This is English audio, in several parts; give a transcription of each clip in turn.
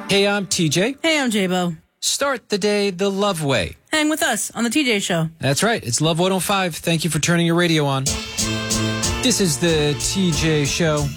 Hey, I'm TJ. Hey, I'm J-Bo. Start the day the Love way. Hang with us on the TJ Show. That's right. It's Love 105. Thank you for turning your radio on. This is the TJ Show.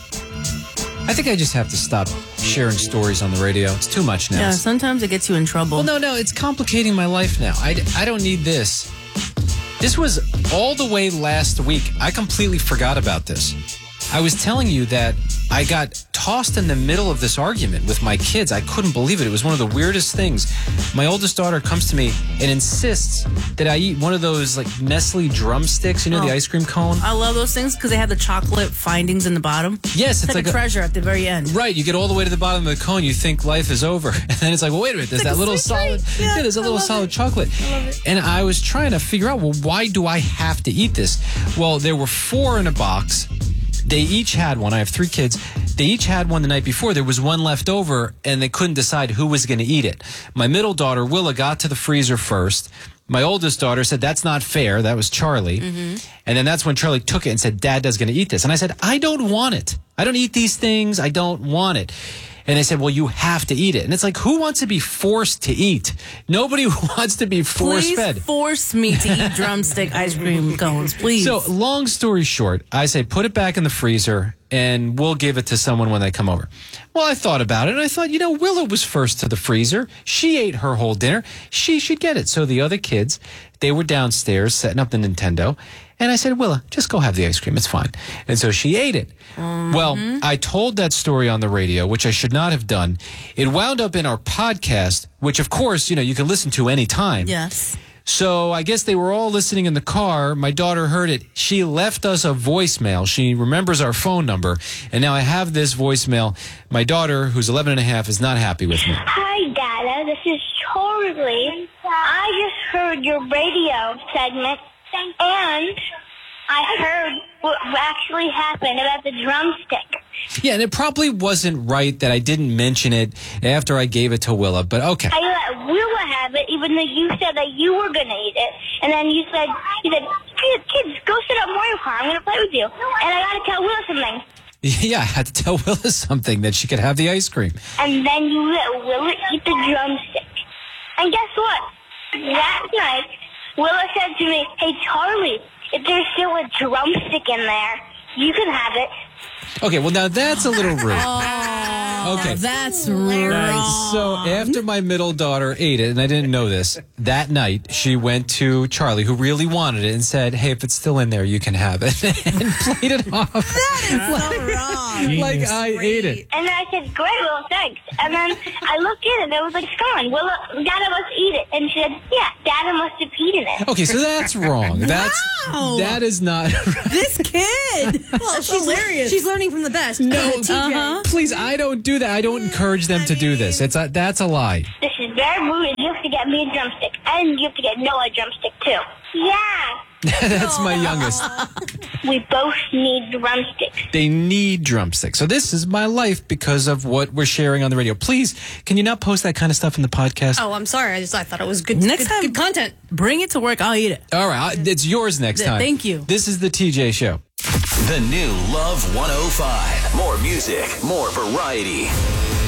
I think I just have to stop sharing stories on the radio. It's too much now. Yeah, sometimes it gets you in trouble. Well, no, it's complicating my life now. I don't need this. This was all the way last week. I completely forgot about this. I was telling you that I got tossed in the middle of this argument with my kids. I couldn't believe it. It was one of the weirdest things. My oldest daughter comes to me and insists that I eat one of those like Nestle drumsticks, the ice cream cone. I love those things because they have the chocolate findings in the bottom. Yes, it's like a treasure at the very end. Right, you get all the way to the bottom of the cone, you think life is over. And then it's like, well, wait a minute, there's that little solid, there's a little solid chocolate. I love it. And I was trying to figure out, well, why do I have to eat this? Well, there were 4 in a box. They each had one. I have 3 kids. They each had one the night before. There was one left over, and they couldn't decide who was going to eat it. My middle daughter, Willa, got to the freezer first. My oldest daughter said, that's not fair. That was Charlie. Mm-hmm. And then that's when Charlie took it and said, Dad is going to eat this. And I said, I don't want it. I don't eat these things. I don't want it. And they said, well, you have to eat it. And it's like, who wants to be forced to eat? Nobody wants to be force-fed. Please force me to eat drumstick ice cream cones, please. So, long story short, I say, put it back in the freezer, and we'll give it to someone when they come over. Well, I thought about it, and I thought, Willa was first to the freezer. She ate her whole dinner. She should get it. So the other kids, they were downstairs setting up the Nintendo. And I said, Willa, just go have the ice cream. It's fine. And so she ate it. Mm-hmm. Well, I told that story on the radio, which I should not have done. It wound up in our podcast, which, of course, you can listen to any time. Yes. So I guess they were all listening in the car. My daughter heard it. She left us a voicemail. She remembers our phone number. And now I have this voicemail. My daughter, who's 11 and a half, is not happy with me. Hi, Dada. This is Charlie. I just heard your radio segment. And I heard what actually happened about the drumstick. Yeah, and it probably wasn't right that I didn't mention it after I gave it to Willa, but okay. I let Willa have it, even though you said that you were going to eat it. And then you said, hey, kids, go sit up in Mario Kart. I'm going to play with you. And I got to tell Willa something. Yeah, I had to tell Willa something, that she could have the ice cream. And then you let Willa eat the drumstick. And guess what? That night, Willa said to me, hey, Charlie, if there's still a drumstick in there, you can have it. Okay, well, now that's a little rude. Okay. That's rude. So after my middle daughter ate it, and I didn't know this, that night she went to Charlie, who really wanted it, and said, hey, if it's still in there, you can have it. And played it off. That is so wrong. Like I ate it. And then I said, great, Willa, thanks. And then I looked in and it was like, it's gone. Dada must eat it. And she said, yeah, Dada must have eaten it. Okay, so that's wrong. That is not right. This kid. Well, she's hilarious. She's learning from the best. No, please, I don't do that. I don't encourage them to do this. That's a lie. This is very rude. You have to get me a drumstick. And you have to get Noah a drumstick, too. Yeah. That's my youngest. We both need drumsticks. They need drumsticks. So this is my life because of what we're sharing on the radio. Please, can you not post that kind of stuff in the podcast? Oh, I'm sorry. I thought it was good. Next time, good content. Bring it to work. I'll eat it. All right. It's yours next time. Thank you. This is the TJ Show. The new Love 105. More music, more variety.